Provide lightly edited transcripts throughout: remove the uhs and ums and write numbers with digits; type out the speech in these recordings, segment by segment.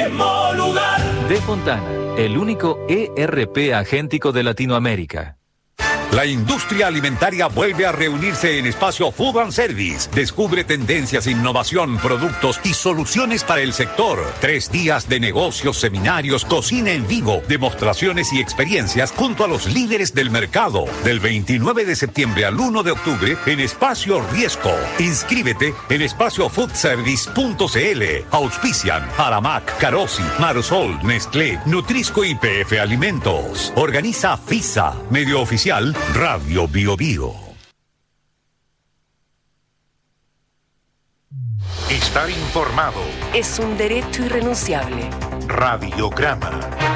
mismo lugar. De Fontana, el único ERP agéntico de Latinoamérica. La industria alimentaria vuelve a reunirse en Espacio Food and Service. Descubre tendencias, innovación, productos y soluciones para el sector. 3 días de negocios, seminarios, cocina en vivo, demostraciones y experiencias junto a los líderes del mercado. Del 29 de septiembre al 1 de octubre en Espacio Riesco. Inscríbete en espaciofoodservice.cl. Auspician Aramac, Carosi, Marsol, Nestlé, Nutrisco y PF Alimentos. Organiza FISA, medio oficial Radio Bio Bio. Estar informado es un derecho irrenunciable. Radiograma.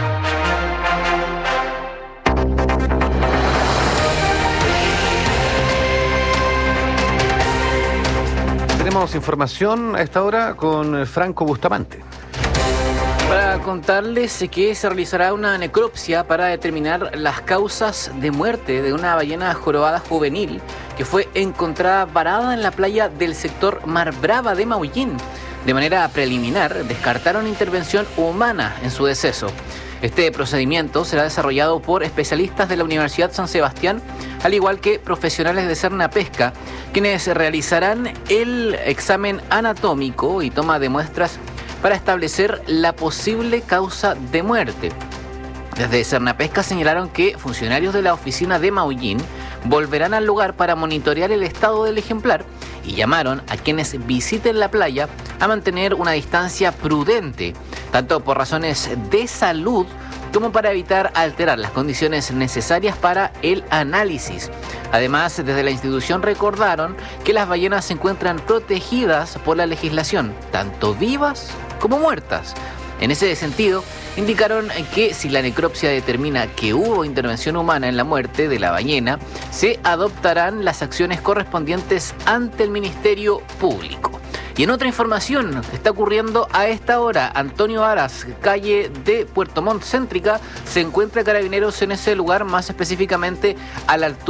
Tenemos información a esta hora con Franco Bustamante. Para contarles que se realizará una necropsia para determinar las causas de muerte de una ballena jorobada juvenil que fue encontrada varada en la playa del sector Mar Brava de Maullín. De manera preliminar, descartaron intervención humana en su deceso. Este procedimiento será desarrollado por especialistas de la Universidad San Sebastián, al igual que profesionales de Cernapesca, quienes realizarán el examen anatómico y toma de muestras para establecer la posible causa de muerte. Desde Cernapesca señalaron que funcionarios de la oficina de Maullín volverán al lugar para monitorear el estado del ejemplar y llamaron a quienes visiten la playa a mantener una distancia prudente, tanto por razones de salud como para evitar alterar las condiciones necesarias para el análisis. Además, desde la institución recordaron que las ballenas se encuentran protegidas por la legislación, tanto vivas como muertas. En ese sentido, indicaron que si la necropsia determina que hubo intervención humana en la muerte de la ballena, se adoptarán las acciones correspondientes ante el Ministerio Público. Y en otra información, está ocurriendo a esta hora, Antonio Aras, calle de Puerto Montt Céntrica, se encuentra Carabineros en ese lugar, más específicamente a la altura